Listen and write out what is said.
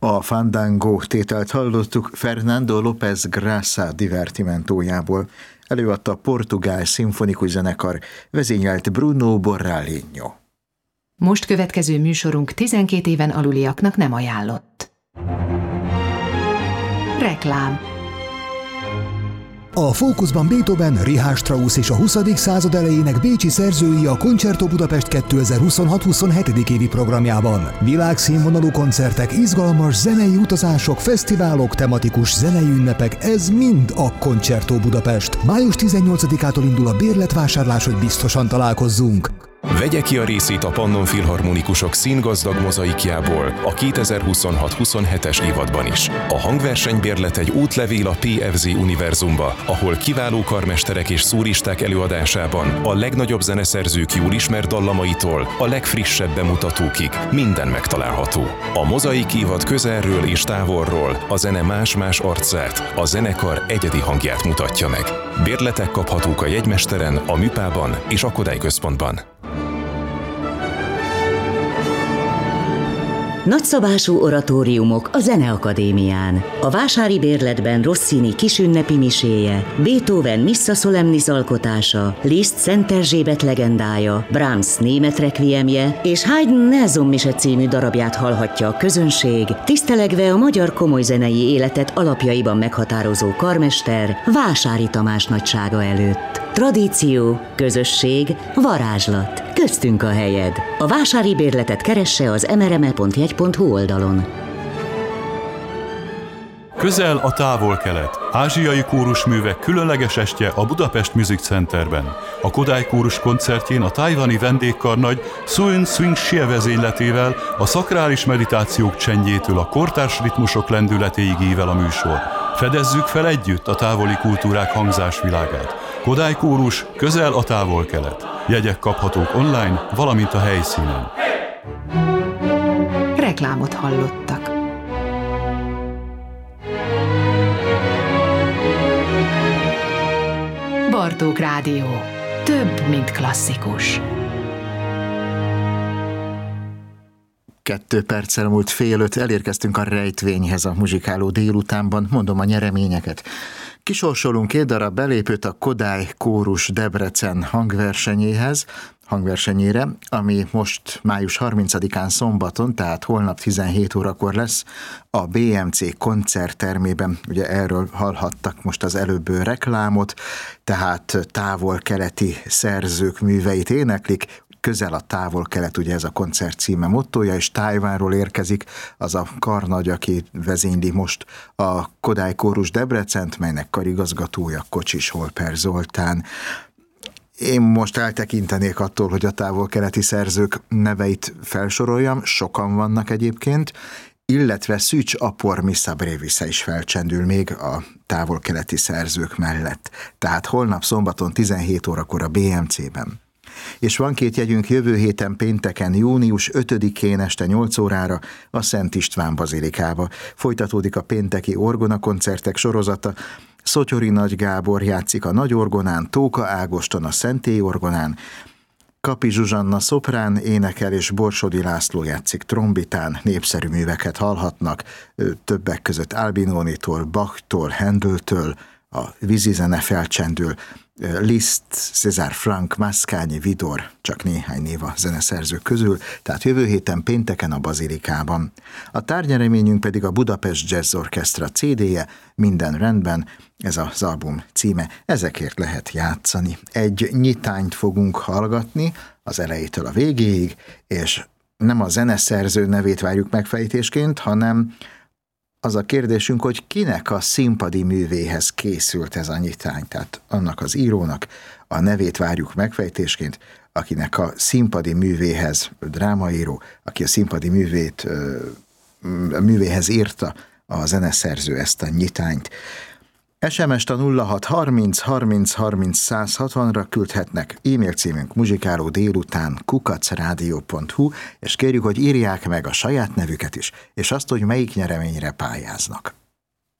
A Fandango tételt hallottuk Fernando López Graça divertimentójából. Előadta a Portugál Szimfonikus Zenekar, vezényelt Bruno Borralinho. Most következő műsorunk 12 éven aluliaknak nem ajánlott. Reklám. A fókuszban Beethoven, Richard Strauss és a 20. század elejének bécsi szerzői a Concerto Budapest 2026-27. évi programjában. Világszínvonalú koncertek, izgalmas zenei utazások, fesztiválok, tematikus zenei ünnepek, ez mind a Concerto Budapest. Május 18-ától indul a bérletvásárlás, hogy biztosan találkozzunk. Vegye ki a részét a Pannon Filharmonikusok színgazdag mozaikjából a 2026-27-es évadban is. A hangversenybérlet egy útlevél a PFZ univerzumba, ahol kiváló karmesterek és szóristák előadásában a legnagyobb zeneszerzők jól ismert dallamaitól a legfrissebb bemutatókig minden megtalálható. A mozaik évad közelről és távolról a zene más-más arcát, a zenekar egyedi hangját mutatja meg. Bérletek kaphatók a jegymesteren, a Műpában és a Kodály központban. Nagyszabású oratóriumok a Zeneakadémián. A vásári bérletben Rossini kisünnepi miséje, Beethoven Missa Solemnis alkotása, Liszt Szent Erzsébet legendája, Brahms német requiemje és Haydn Nelson mise című darabját hallhatja a közönség, tisztelegve a magyar komolyzenei életet alapjaiban meghatározó karmester Vásári Tamás nagysága előtt. Tradíció, közösség, varázslat. Köztünk a helyed. A vásári bérletet keresse az mrme.jegy.hu oldalon. Közel a távol-kelet. Ázsiai kórusművek különleges estje a Budapest Music Centerben. A Kodály kórus koncertjén a tájvani vendégkarnagy Sun Swing Shie vezényletével, a szakrális meditációk csendjétől a kortárs ritmusok lendületéig ível a műsor. Fedezzük fel együtt a távoli kultúrák hangzásvilágát. Kodály kórus, közel a távol-kelet. Jegyek kaphatók online, valamint a helyszínen. Reklámot hallottak. Bartók Rádió. Több, mint klasszikus. 2 perccel múlt fél 5, elérkeztünk a rejtvényhez a muzsikáló délutánban, mondom a nyereményeket. Kisorsolunk 2 darab belépőt a Kodály Kórus Debrecen hangversenyére, ami most május 30-án szombaton, tehát holnap 17 órakor lesz a BMC koncerttermében. Ugye erről hallhattak most az előbb reklámot, tehát távol-keleti szerzők műveit éneklik, közel a távol-kelet, ugye ez a koncert címe, mottója, és Tájvánról érkezik az a karnagy, aki vezényli most a Kodály Kórus Debrecent, melynek karigazgatója Kocsis Holper Zoltán. Én most eltekintenék attól, hogy a távol-keleti szerzők neveit felsoroljam, sokan vannak egyébként, illetve Szűcs Apor Missa Brevisse is felcsendül még a távol-keleti szerzők mellett. Tehát holnap szombaton 17 órakor a BMC-ben. És van 2 jegyünk jövő héten pénteken, június 5-én este 8 órára a Szent István Bazilikába. Folytatódik a pénteki orgonakoncertek sorozata. Szotyori Nagy Gábor játszik a nagyorgonán, Tóka Ágoston a szentély orgonán, Kapi Zsuzsanna szoprán énekel, és Borsodi László játszik trombitán. Népszerű műveket hallhatnak, többek között Albinónitól, Bachtól, Handeltől, a vízizene felcsendül, Liszt, César Frank, Mascagni, Vidor, csak néhány név a zeneszerzők közül, tehát jövő héten pénteken a Bazilikában. A tárgynyereményünk pedig a Budapest Jazz Orchestra CD-je, Minden rendben, ez az album címe, ezekért lehet játszani. Egy nyitányt fogunk hallgatni az elejétől a végéig, és nem a zeneszerző nevét várjuk megfejtésként, hanem az a kérdésünk, hogy kinek a színpadi művéhez készült ez a nyitány. Tehát annak az írónak a nevét várjuk megfejtésként, akinek a színpadi művéhez, drámaíró, aki a színpadi művéhez írta a zeneszerző ezt a nyitányt. SMS-t a 0630 30 30 160-ra küldhetnek, e-mail címünk muzsikálódélután@radio.hu, és kérjük, hogy írják meg a saját nevüket is, és azt, hogy melyik nyereményre pályáznak.